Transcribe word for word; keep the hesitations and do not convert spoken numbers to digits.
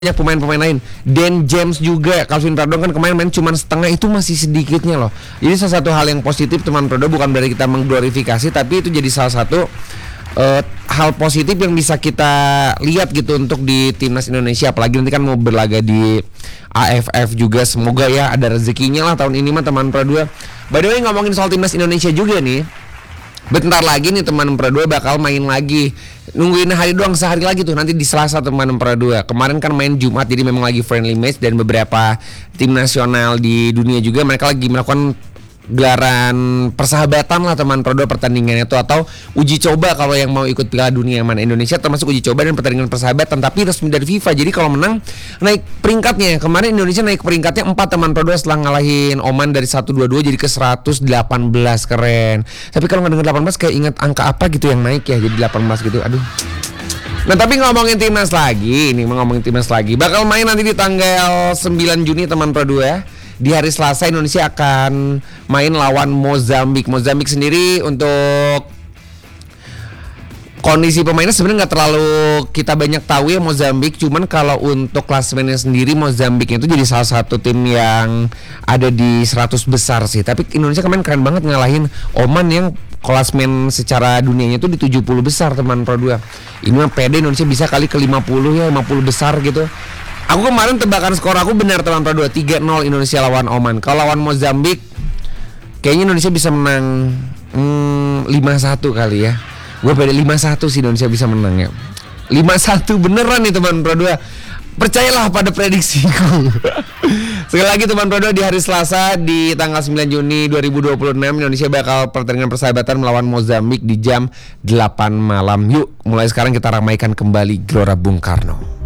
banyak pemain-pemain lain. Dan James juga, Calvin Pardon kan kemarin main cuma setengah, itu masih sedikitnya loh. Jadi salah satu hal yang positif teman Prodo, bukan berarti kita mengglorifikasi, tapi itu jadi salah satu uh, hal positif yang bisa kita lihat gitu untuk di timnas Indonesia. Apalagi nanti kan mau berlaga di A F F juga, semoga ya ada rezekinya lah tahun ini mah teman Prodo. By the way, ngomongin soal timnas Indonesia juga nih, bentar lagi nih teman Pradua bakal main lagi. Nungguin hari doang, sehari lagi tuh nanti di Selasa teman Pradua. Kemarin kan main Jumat, jadi memang lagi friendly match. Dan beberapa tim nasional di dunia juga mereka lagi melakukan gelaran persahabatan lah teman Pradua, pertandingannya itu atau uji coba kalau yang mau ikut Piala Dunia mana Indonesia, termasuk uji coba dan pertandingan persahabatan tapi resmi dari FIFA. Jadi kalau menang naik peringkatnya. Kemarin Indonesia naik peringkatnya empat teman Pradua setelah ngalahin Oman dari seratus dua puluh dua jadi ke seratus delapan belas. Keren. Tapi kalau nggak dengar delapan belas kayak ingat angka apa gitu yang naik ya, jadi delapan belas gitu. Aduh. Nah tapi ngomongin timnas lagi, ini ngomongin timnas lagi, bakal main nanti di tanggal sembilan Juni teman Pradua ya. Di hari Selasa Indonesia akan main lawan Mozambik. Mozambik sendiri untuk kondisi pemainnya sebenarnya nggak terlalu kita banyak tahu ya Mozambik. Cuman kalau untuk klasemennya sendiri Mozambik itu jadi salah satu tim yang ada di seratus besar sih. Tapi Indonesia kemarin keren banget ngalahin Oman yang klasemen secara dunianya itu di tujuh puluh besar teman Pro dua. Ini mah pede Indonesia bisa kali ke lima puluh ya, lima puluh besar gitu. Aku kemarin tebakan skor aku benar teman Pro dua, tiga nol Indonesia lawan Oman. Kalau lawan Mozambik kayaknya Indonesia bisa menang hmm, lima satu kali ya. Gue pede lima satu sih Indonesia bisa menang ya. lima satu beneran nih teman Pro dua. Percayalah pada prediksiku. Sekali lagi teman Pro dua, di hari Selasa di tanggal sembilan Juni dua ribu dua puluh enam Indonesia bakal pertandingan persahabatan melawan Mozambik di jam delapan malam. Yuk mulai sekarang kita ramaikan kembali Gelora Bung Karno.